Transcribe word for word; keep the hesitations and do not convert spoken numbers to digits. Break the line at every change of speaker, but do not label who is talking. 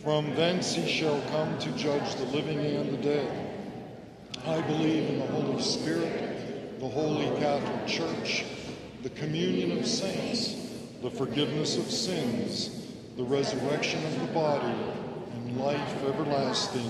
From thence he shall come to judge the living and the dead. I believe in the Holy Spirit, the Holy Catholic Church, the communion of saints, the forgiveness of sins, the resurrection of the body, and life everlasting.